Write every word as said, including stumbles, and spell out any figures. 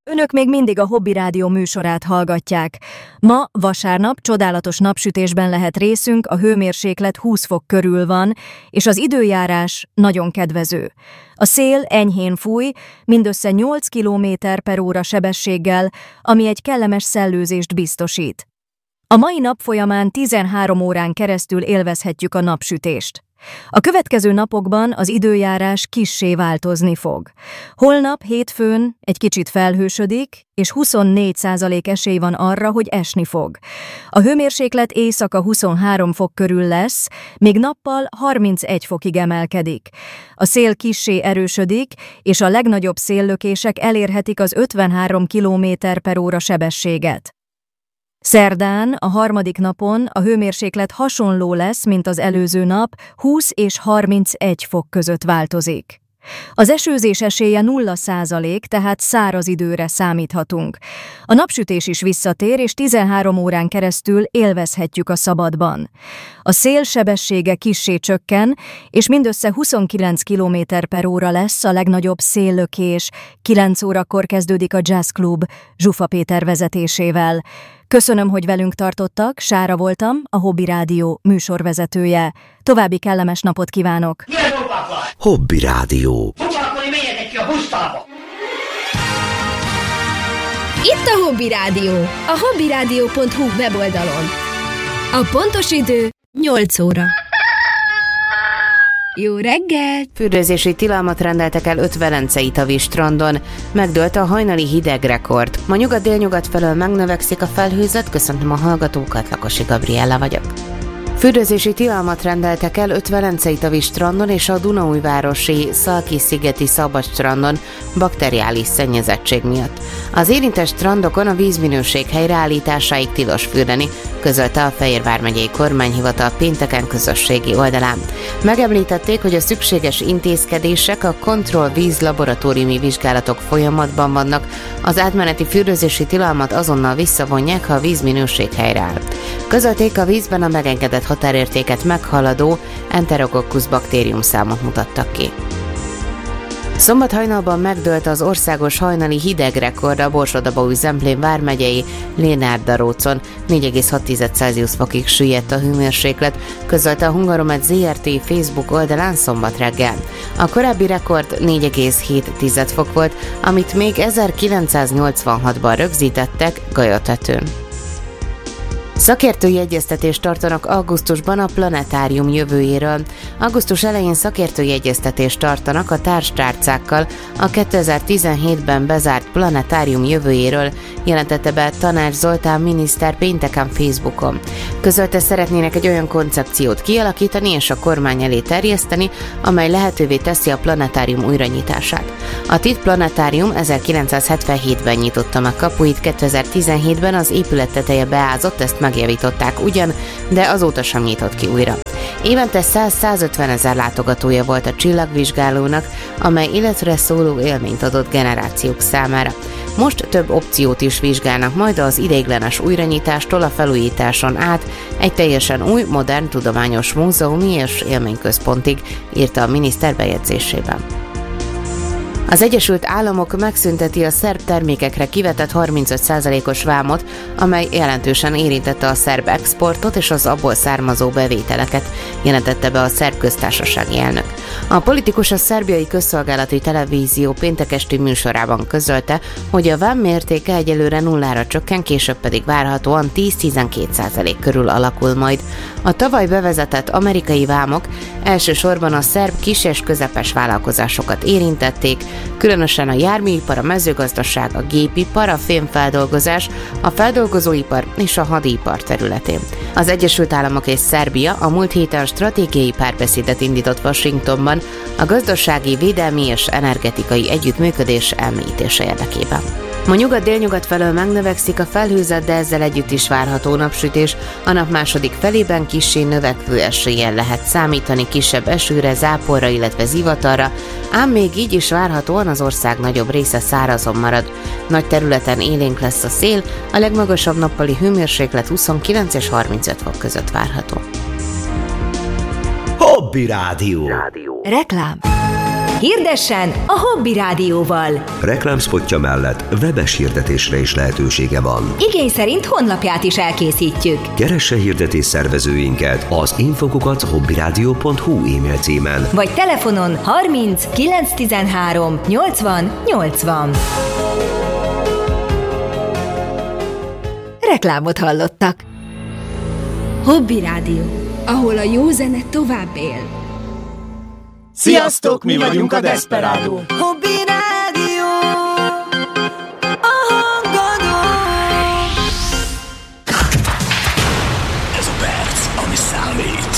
Önök még mindig a Hobby Rádió műsorát hallgatják. Ma, vasárnap, csodálatos napsütésben lehet részünk, a hőmérséklet húsz fok körül van, és az időjárás nagyon kedvező. A szél enyhén fúj, mindössze nyolc kilométer per óra sebességgel, ami egy kellemes szellőzést biztosít. A mai nap folyamán tizenhárom órán keresztül élvezhetjük a napsütést. A következő napokban az időjárás kissé változni fog. Holnap, hétfőn egy kicsit felhősödik, és huszonnégy százalék esély van arra, hogy esni fog. A hőmérséklet éjszaka huszonhárom fok körül lesz, míg nappal harmincegy fokig emelkedik. A szél kissé erősödik, és a legnagyobb széllökések elérhetik az ötvenhárom kilométer per óra sebességet. Szerdán, a harmadik napon a hőmérséklet hasonló lesz, mint az előző nap, húsz és harmincegy fok között változik. Az esőzés esélye nulla százalék, tehát száraz időre számíthatunk. A napsütés is visszatér, és tizenhárom órán keresztül élvezhetjük a szabadban. A szél sebessége kissé csökken, és mindössze huszonkilenc kilométer per óra lesz a legnagyobb széllökés. kilenc órakor kezdődik a Jazz Club Zsufa Péter vezetésével. Köszönöm, hogy velünk tartottak, Sára voltam, a Hobby Rádió műsorvezetője. További kellemes napot kívánok! Hobby Rádió. Foglalkozni menjetek ki a busztába! Itt a Hobby Rádió, a hobbyradio pont hu weboldalon. A pontos idő nyolc óra. Jó reggelt! Fürdőzési tilalmat rendeltek el öt velencei tavi strandon. Megdőlt a hajnali hidegrekord. Ma nyugat-délnyugat felől megnövekszik a felhőzet, köszöntöm a hallgatókat, Lakosi Gabriella vagyok. Fürdőzési tilalmat rendeltek el öt velencei tavi strandon és a Dunaújvárosi Szalki-szigeti szabadstrandon bakteriális szennyezettség miatt. Az érintett strandokon a vízminőség helyreállításáig tilos fürdeni, közölte a Fejér vármegyei kormányhivatal pénteken közösségi oldalán. Megemlítették, hogy a szükséges intézkedések, a kontrollvíz laboratóriumi vizsgálatok folyamatban vannak, az átmeneti fürdőzési tilalmat azonnal visszavonják, ha a vízminőség helyreáll. Közölték, a vízben a megengedett határértéket meghaladó Enterococcus baktérium számot mutattak ki. Szombat hajnalban megdőlt az országos hajnali hidegrekord a Borsod-Abaúj-Zemplén vármegyei Lénárd-Darócon. négy egész hat Celsius fokig süllyedt a hőmérséklet, közölte a Hungaromet zé er té Facebook oldalán szombat reggel. A korábbi rekord négy egész hét fok volt, amit még ezerkilencszáznyolcvanhatban rögzítettek Galyatetőn. Szakértői egyeztetést tartanak augusztusban a planetárium jövőjéről. Augusztus elején szakértői egyeztetést tartanak a társtárcákkal a kétezer-tizenhétben bezárt planetárium jövőjéről, jelentette be Tanács Zoltán miniszter pénteken Facebookon. Közölte, szeretnének egy olyan koncepciót kialakítani és a kormány elé terjeszteni, amely lehetővé teszi a planetárium újranyitását. A TIT planetárium ezerkilencszázhetvenhétben nyitotta meg kapuit, kétezer-tizenhétben az épület teteje beázott, ezt megjavították ugyan, de azóta sem nyitott ki újra. Évente száz-százötven ezer látogatója volt a csillagvizsgálónak, amely életre szóló élményt adott generációk számára. Most több opciót is vizsgálnak majd, az ideiglenes újranyitástól a felújításon át egy teljesen új, modern tudományos múzeumi és élményközpontig, írta a miniszter bejegyzésében. Az Egyesült Államok megszünteti a szerb termékekre kivetett harmincöt százalékos vámot, amely jelentősen érintette a szerb exportot és az abból származó bevételeket, jelentette be a szerb köztársasági elnök. A politikus a szerbiai közszolgálati televízió péntek esti műsorában közölte, hogy a vám mértéke egyelőre nullára csökken, később pedig várhatóan tíz-tizenkét százalék körül alakul majd. A tavaly bevezetett amerikai vámok elsősorban a szerb kis és közepes vállalkozásokat érintették, különösen a járműipar, a mezőgazdaság, a gépipar, a fémfeldolgozás, a feldolgozóipar és a hadipar területén. Az Egyesült Államok és Szerbia a múlt héten stratégiai párbeszédet indított Washingtonban a gazdasági, védelmi és energetikai együttműködés elmélyítése érdekében. Ma nyugat-délnyugat felől megnövekszik a felhőzet, de ezzel együtt is várható napsütés. A nap második felében kissé növekvő eséllyel lehet számítani kisebb esőre, záporra, illetve zivatarra, ám még így is várhatóan az ország nagyobb része szárazon marad. Nagy területen élénk lesz a szél, a legmagasabb nappali hőmérséklet huszonkilenc és harmincöt fok között várható. Hobby Rádió. Reklám. Hirdessen a Hobby Rádióval. Reklámspotja mellett webes hirdetésre is lehetősége van. Igény szerint honlapját is elkészítjük. Keresse hirdetés szervezőinket az infokukat hobbyradio pont hu e-mail címen. Vagy telefonon harminc kilenc tizenhárom nyolcvan nyolcvan. Reklámot hallottak. Hobby Rádió, ahol a jó zene tovább él. Sziasztok, mi vagyunk a Desperado! Hobby Rádió!